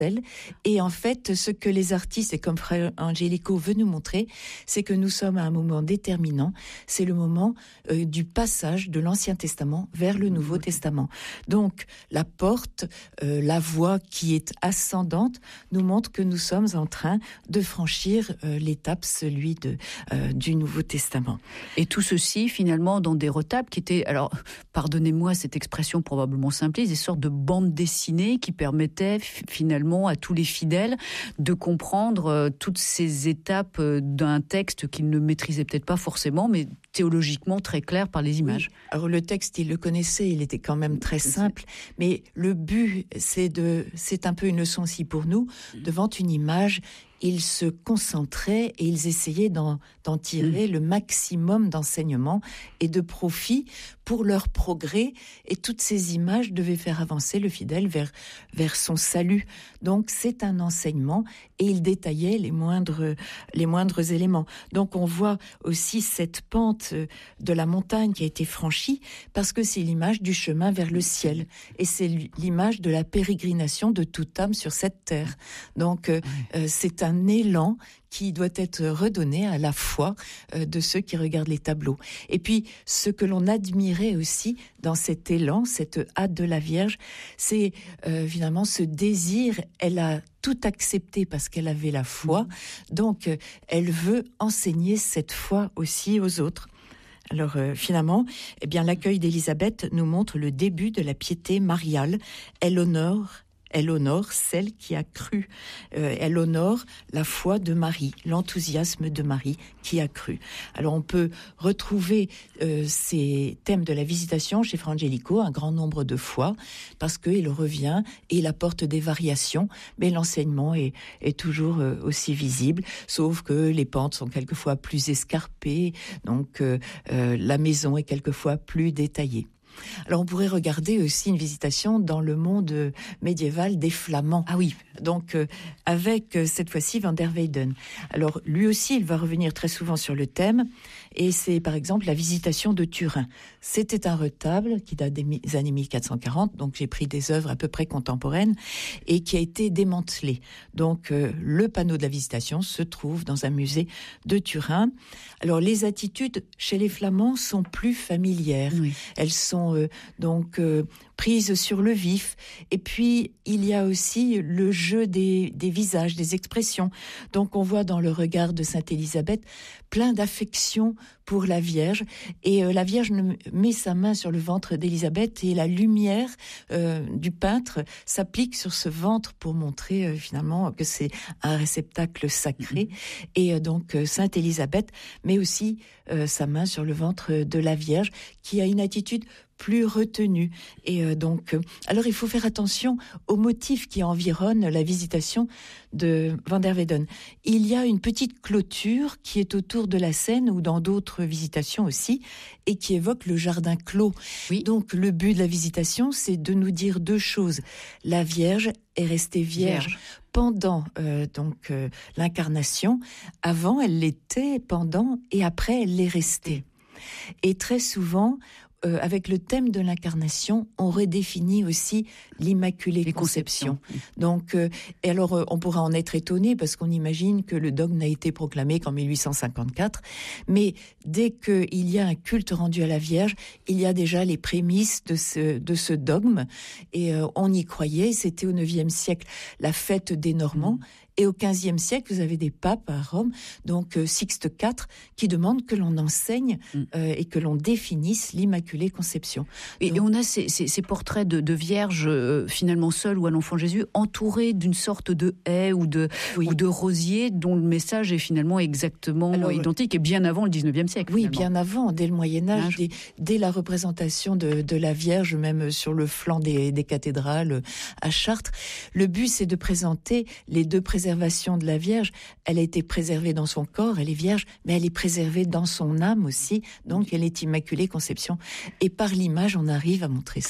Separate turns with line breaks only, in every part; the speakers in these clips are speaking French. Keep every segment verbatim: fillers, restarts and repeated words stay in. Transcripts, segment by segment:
Et en fait, ce que les artistes, et comme Frère Angelico veut nous montrer, c'est que nous sommes à un moment déterminant. C'est le moment euh, du passage de l'Ancien Testament vers le Nouveau Testament. Donc, la porte, euh, la voie qui est ascendante, nous montre que nous sommes en train de franchir euh, l'étape, celui de, euh, du Nouveau Testament.
Et tout ceci, finalement, dans des retables qui étaient, alors, pardonnez-moi cette expression probablement simpliste, des sortes de bandes dessinées qui permettaient finalement à tous les fidèles de comprendre euh, toutes ces étapes euh, d'un texte qu'ils ne maîtrisaient peut-être pas forcément, mais théologiquement très clair par les images.
Oui. Alors le texte, ils le connaissaient, il était quand même très simple, mais le but, c'est de, c'est un peu une leçon aussi pour nous, devant une image, ils se concentraient et ils essayaient d'en, d'en tirer mmh. le maximum d'enseignements et de profit pour leur progrès. Et toutes ces images devaient faire avancer le fidèle vers, vers son salut. Donc c'est un enseignement et ils détaillaient les moindres, les moindres éléments. Donc on voit aussi cette pente de la montagne qui a été franchie parce que c'est l'image du chemin vers le ciel. Et c'est l'image de la pérégrination de toute âme sur cette terre. Donc euh, euh, c'est un un élan qui doit être redonné à la foi euh, de ceux qui regardent les tableaux. Et puis, ce que l'on admirait aussi dans cet élan, cette hâte de la Vierge, c'est euh, finalement ce désir. Elle a tout accepté parce qu'elle avait la foi, donc euh, elle veut enseigner cette foi aussi aux autres. Alors euh, finalement, eh bien, l'accueil d'Élisabeth nous montre le début de la piété mariale. Elle honore Elle honore celle qui a cru. Euh, elle honore la foi de Marie, l'enthousiasme de Marie qui a cru. Alors on peut retrouver euh, ces thèmes de la visitation chez Fra Angelico un grand nombre de fois parce qu'il revient et il apporte des variations, mais l'enseignement est, est toujours euh, aussi visible, sauf que les pentes sont quelquefois plus escarpées, donc euh, euh, la maison est quelquefois plus détaillée. Alors on pourrait regarder aussi une visitation dans le monde médiéval des Flamands.
Ah oui.
Donc euh, avec euh, cette fois-ci Van der Weyden. Alors lui aussi il va revenir très souvent sur le thème et c'est par exemple la visitation de Turin. C'était un retable qui date des années mille quatre cent quarante, donc j'ai pris des œuvres à peu près contemporaines et qui a été démantelé. Donc euh, le panneau de la visitation se trouve dans un musée de Turin. Alors les attitudes chez les Flamands sont plus familières. Oui. Elles sont Euh, donc euh, prises sur le vif. Et puis, il y a aussi le jeu des, des visages, des expressions. Donc, on voit dans le regard de Sainte Élisabeth plein d'affection pour la Vierge. Et euh, la Vierge met sa main sur le ventre d'Élisabeth et la lumière euh, du peintre s'applique sur ce ventre pour montrer euh, finalement que c'est un réceptacle sacré. Mm-hmm. Et euh, donc, euh, Sainte Élisabeth met aussi euh, sa main sur le ventre de la Vierge qui a une attitude plus retenue. Et euh, donc, euh, alors il faut faire attention aux motifs qui environnent la visitation de Van der Weyden. Il y a une petite clôture qui est autour de la scène ou dans d'autres visitations aussi et qui évoque le jardin clos. Oui. Donc le but de la visitation, c'est de nous dire deux choses. La Vierge est restée vierge, vierge. pendant euh, donc euh, l'incarnation. Avant, elle l'était, pendant et après, elle l'est restée. Et très souvent, Euh, avec le thème de l'incarnation, on redéfinit aussi l'Immaculée Les Conception. Donc, euh, et alors, euh, on pourra en être étonné parce qu'on imagine que le dogme n'a été proclamé qu'en mille huit cent cinquante-quatre. Mais dès qu'il y a un culte rendu à la Vierge, il y a déjà les prémices de ce, de ce dogme. Et euh, on y croyait, c'était au neuvième siècle, la fête des Normands. Mmh. Et au quinzième siècle, vous avez des papes à Rome, donc euh, Sixte quatre, qui demandent que l'on enseigne euh, et que l'on définisse l'Immaculée Conception.
Et,
donc,
et on a ces, ces, ces portraits de, de vierges euh, finalement seules ou à l'enfant Jésus, entourés d'une sorte de haie ou de, oui. ou de rosier dont le message est finalement exactement Alors, identique et bien avant le dix-neuvième siècle.
Oui,
finalement.
bien avant, dès le Moyen-Âge, dès, dès la représentation de, de la Vierge, même sur le flanc des, des cathédrales à Chartres. Le but, c'est de présenter les deux préservations de la Vierge. Elle a été préservée dans son corps, elle est vierge, mais elle est préservée dans son âme aussi, donc elle est Immaculée Conception. Et par l'image, on arrive à montrer ça.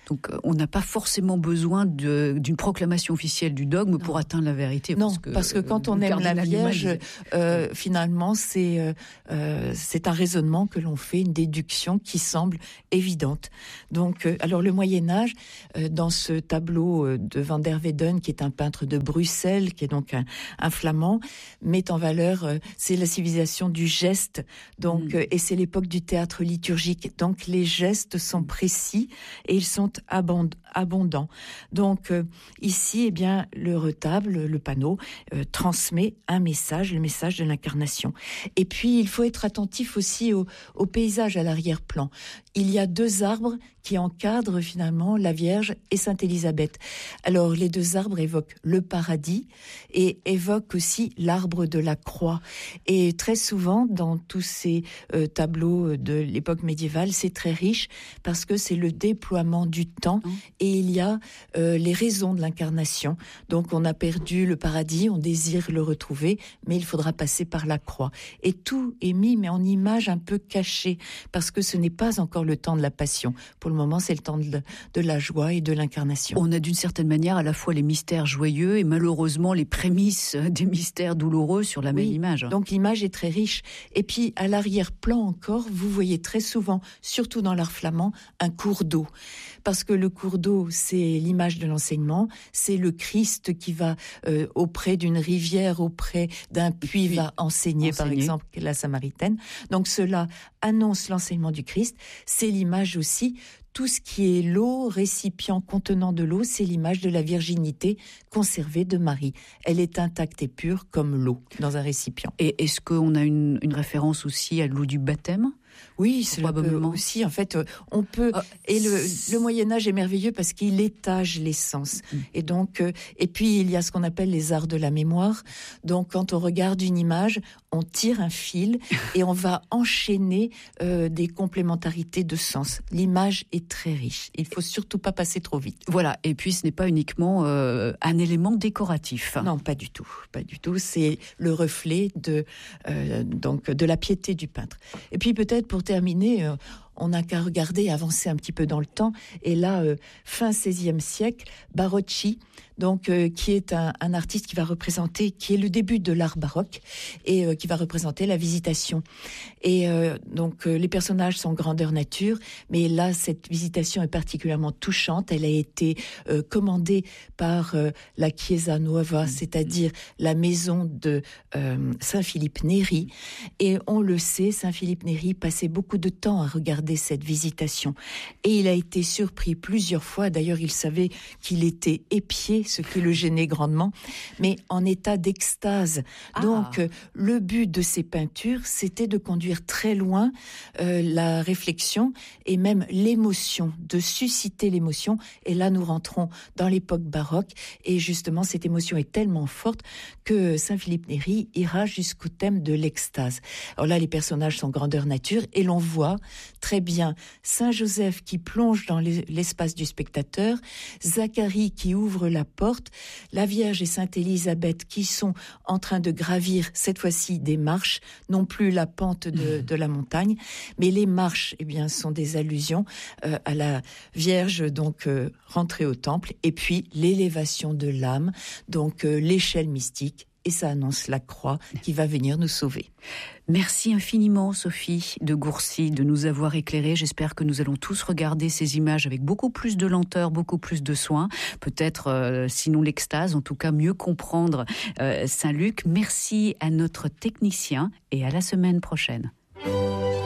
Donc on n'a pas forcément besoin de, d'une proclamation officielle du dogme non. pour atteindre la vérité.
Non,
parce que,
parce que quand on aime la Vierge, euh, finalement c'est, euh, euh, c'est un raisonnement que l'on fait, une déduction qui semble évidente. Donc, euh, alors le Moyen-Âge, euh, dans ce tableau de Van der Weyden, qui est un peintre de Bruxelles, qui est donc un, un flamand, met en valeur, euh, c'est la civilisation du geste, donc, mmh. euh, et c'est l'époque du théâtre liturgique. Donc les gestes sont précis et ils sont abondant. Donc euh, ici, eh bien, le retable, le panneau, euh, transmet un message, le message de l'incarnation. Et puis, il faut être attentif aussi au, au paysage à l'arrière-plan. Il y a deux arbres qui encadrent finalement la Vierge et Sainte Élisabeth. Alors, les deux arbres évoquent le paradis et évoquent aussi l'arbre de la croix. Et très souvent, dans tous ces euh, tableaux de l'époque médiévale, c'est très riche parce que c'est le déploiement du temps mmh. et il y a euh, les raisons de l'incarnation. Donc, on a perdu le paradis, on désire le retrouver, mais il faudra passer par la croix. Et tout est mis, mais en image un peu cachée, parce que ce n'est pas encore le temps de la passion. Pour le moment, c'est le temps de, de la joie et de l'incarnation.
On a d'une certaine manière à la fois les mystères joyeux et malheureusement les prémices des mystères douloureux sur la oui, même image.
Donc l'image est très riche. Et puis à l'arrière-plan encore, vous voyez très souvent, surtout dans l'art flamand, un cours d'eau. Parce que le cours d'eau, c'est l'image de l'enseignement, c'est le Christ qui va euh, auprès d'une rivière, auprès d'un puits, oui, va enseigner, enseigner, par exemple, la Samaritaine. Donc cela annonce l'enseignement du Christ. C'est l'image aussi, tout ce qui est l'eau, récipient contenant de l'eau, c'est l'image de la virginité conservée de Marie. Elle est intacte et pure comme l'eau dans un récipient.
Et est-ce qu'on a une, une référence aussi à l'eau du baptême ?
Oui, c'est probablement aussi. En fait, on peut. Oh, et le, le Moyen Âge est merveilleux parce qu'il étage les sens. Mmh. Et donc, euh, et puis il y a ce qu'on appelle les arts de la mémoire. Donc, quand on regarde une image, on tire un fil et on va enchaîner euh, des complémentarités de sens. L'image est très riche. Il faut surtout pas passer trop vite.
Voilà. Et puis, ce n'est pas uniquement euh, un élément décoratif.
Non, pas du tout, pas du tout. C'est le reflet de euh, donc de la piété du peintre. Et puis peut-être pour terminer, euh, on n'a qu'à regarder, avancer un petit peu dans le temps. Et là, euh, fin seizième siècle, Barocci, donc euh, qui est un, un artiste qui va représenter, qui est le début de l'art baroque et euh, qui va représenter la Visitation. Et euh, donc euh, les personnages sont grandeur nature, mais là cette Visitation est particulièrement touchante. Elle a été euh, commandée par euh, la Chiesa Nuova, c'est-à-dire la maison de euh, Saint Philippe Néri. Et on le sait, Saint Philippe Néri passait beaucoup de temps à regarder cette Visitation. Et il a été surpris plusieurs fois. D'ailleurs, il savait qu'il était épié, ce qui le gênait grandement, mais en état d'extase. Ah. Donc, euh, le but de ces peintures, c'était de conduire très loin euh, la réflexion et même l'émotion, de susciter l'émotion. Et là, nous rentrons dans l'époque baroque. Et justement, cette émotion est tellement forte que Saint-Philippe Néri ira jusqu'au thème de l'extase. Alors là, les personnages sont grandeur nature et l'on voit très bien Saint-Joseph qui plonge dans l'espace du spectateur, Zacharie qui ouvre la porte, la Vierge et Sainte Élisabeth qui sont en train de gravir cette fois-ci des marches, non plus la pente de, de la montagne, mais les marches, eh bien, sont des allusions euh, à la Vierge donc euh, rentrée au temple, et puis l'élévation de l'âme, donc euh, l'échelle mystique. Et ça annonce la croix qui va venir nous sauver.
Merci infiniment, Sophie de Gourcy, de nous avoir éclairés. J'espère que nous allons tous regarder ces images avec beaucoup plus de lenteur, beaucoup plus de soin. Peut-être, euh, sinon l'extase, en tout cas mieux comprendre euh, Saint-Luc. Merci à notre technicien et à la semaine prochaine.